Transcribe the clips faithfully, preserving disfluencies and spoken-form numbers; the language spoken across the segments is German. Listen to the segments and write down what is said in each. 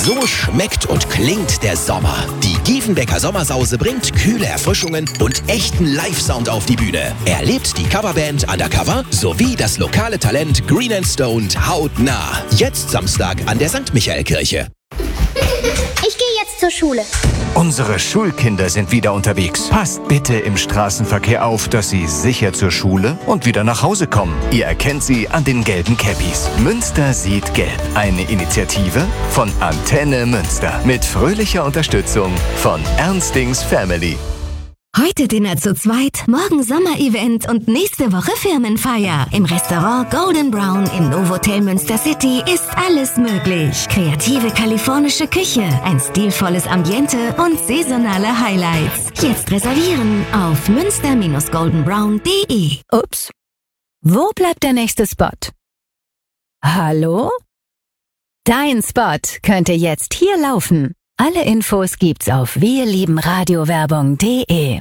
So schmeckt und klingt der Sommer. Die Giefenbecker Sommersause bringt kühle Erfrischungen und echten Live-Sound auf die Bühne. Erlebt die Coverband Undercover sowie das lokale Talent Green and Stoned hautnah. Jetzt Samstag an der Sankt Michael-Kirche. Ich gehe jetzt zur Schule. Unsere Schulkinder sind wieder unterwegs. Passt bitte im Straßenverkehr auf, dass sie sicher zur Schule und wieder nach Hause kommen. Ihr erkennt sie an den gelben Cappies. Münster sieht gelb. Eine Initiative von Antenne Münster. Mit fröhlicher Unterstützung von Ernstings Family. Heute Dinner zu zweit, morgen Sommerevent und nächste Woche Firmenfeier. Im Restaurant Golden Brown im Novotel Münster City ist alles möglich. Kreative kalifornische Küche, ein stilvolles Ambiente und saisonale Highlights. Jetzt reservieren auf münster Bindestrich golden brown punkt de. Ups. Wo bleibt der nächste Spot? Hallo? Dein Spot könnte jetzt hier laufen. Alle Infos gibt's auf wirliebenradiowerbung punkt de.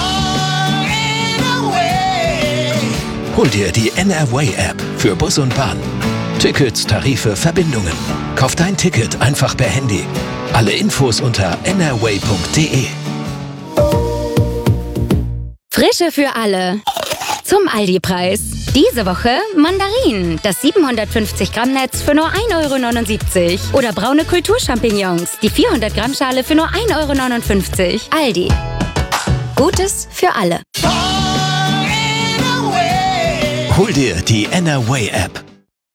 Hol dir die N R W A App für Bus und Bahn. Tickets, Tarife, Verbindungen. Kauf dein Ticket einfach per Handy. Alle Infos unter n r w punkt de. Frische für alle. Zum Aldi-Preis. Diese Woche Mandarinen, das siebenhundertfünfzig Gramm Netz für nur ein Euro neunundsiebzig. Oder braune Kulturchampignons, die vierhundert Gramm Schale für nur ein Euro neunundfünfzig. Aldi. Gutes für alle. Hol dir die N R W A App.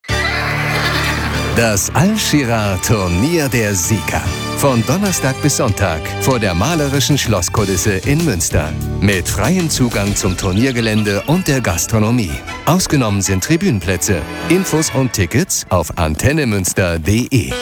Das Al-Shirar-Turnier der Sieger. Von Donnerstag bis Sonntag vor der malerischen Schlosskulisse in Münster. Mit freiem Zugang zum Turniergelände und der Gastronomie. Ausgenommen sind Tribünenplätze. Infos und Tickets auf antennemünster punkt de.